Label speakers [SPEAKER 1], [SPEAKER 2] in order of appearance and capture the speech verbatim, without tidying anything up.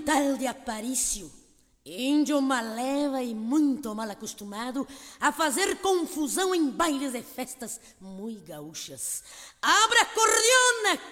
[SPEAKER 1] tal de Aparício, índio maleva e muito mal acostumado a fazer confusão em bailes e festas muito gaúchas. Abra a cordiona,